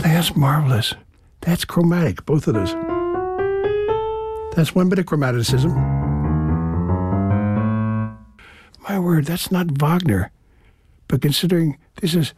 That's marvelous. That's chromatic, both of those. That's one bit of chromaticism. My word, that's not Wagner. But considering this is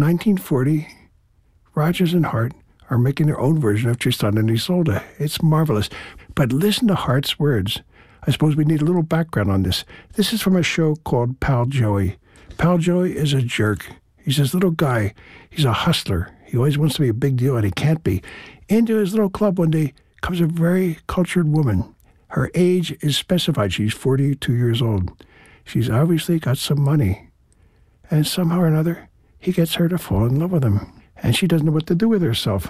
1940, Rodgers and Hart are making their own version of Tristan and Isolde. It's marvelous. But listen to Hart's words. I suppose we need a little background on this. This is from a show called Pal Joey. Pal Joey is a jerk. He's this little guy. He's a hustler. He always wants to be a big deal, and he can't be. Into his little club one day comes a very cultured woman. Her age is specified. She's 42 years old. She's obviously got some money. And somehow or another, he gets her to fall in love with him. And she doesn't know what to do with herself.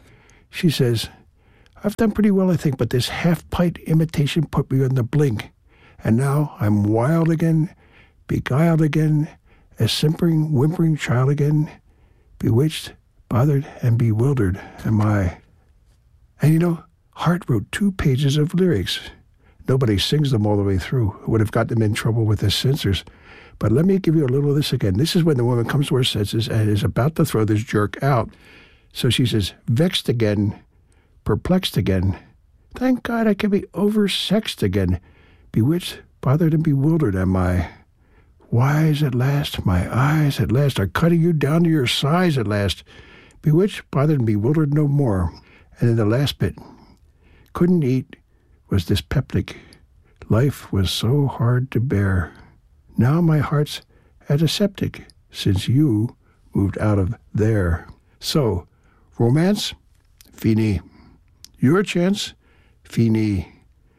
She says, I've done pretty well, I think, but this half-pint imitation put me on the blink. And now I'm wild again, beguiled again, a simpering, whimpering child again, bewitched, bothered, and bewildered am I. And you know, Hart wrote 2 pages of lyrics. Nobody sings them all the way through. It would have got them in trouble with the censors. But let me give you a little of this again. This is when the woman comes to her senses and is about to throw this jerk out. So she says, vexed again, perplexed again. Thank God I can be oversexed again. Bewitched, bothered, and bewildered am I. Wise at last, my eyes at last are cutting you down to your size at last. Bewitched, bothered, and bewildered no more. And in the last bit, couldn't eat, was dyspeptic. Life was so hard to bear. Now my heart's antiseptic, since you moved out of there. So, romance, fini. Your chance, fini.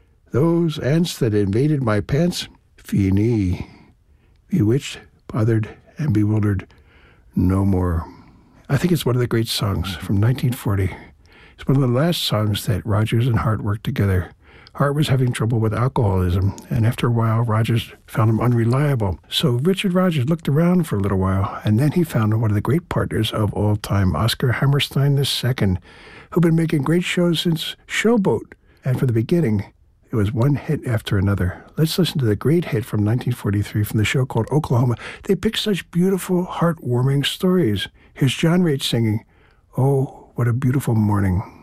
Those ants that invaded my pants, fini. Bewitched, bothered, and bewildered, no more. I think it's one of the great songs from 1940. It's one of the last songs that Rodgers and Hart worked together. Hart was having trouble with alcoholism, and after a while, Rodgers found him unreliable. So Richard Rodgers looked around for a little while, and then he found one of the great partners of all time, Oscar Hammerstein II, who'd been making great shows since Showboat. And from the beginning, it was one hit after another. Let's listen to the great hit from 1943 from the show called Oklahoma. They picked such beautiful, heartwarming stories. Here's John Raitt singing, Oh, What a Beautiful Morning.